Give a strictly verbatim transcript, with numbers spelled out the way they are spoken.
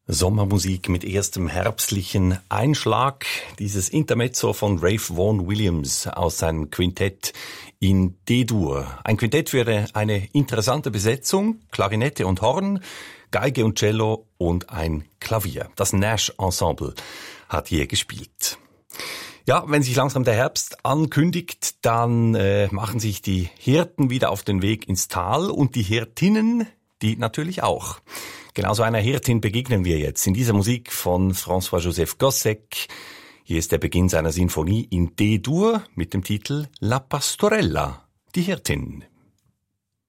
Sommermusik mit erstem herbstlichen Einschlag. Dieses Intermezzo von Ralph Vaughan Williams aus seinem Quintett in D-Dur. Ein Quintett für eine interessante Besetzung, Klarinette und Horn, Geige und Cello und ein Klavier. Das Nash Ensemble hat hier gespielt. Ja, wenn sich langsam der Herbst ankündigt, dann äh, machen sich die Hirten wieder auf den Weg ins Tal und die Hirtinnen, die natürlich auch. Genauso einer Hirtin begegnen wir jetzt in dieser Musik von François-Joseph Gossec. Hier ist der Beginn seiner Sinfonie in D-Dur mit dem Titel La Pastorella, die Hirtin.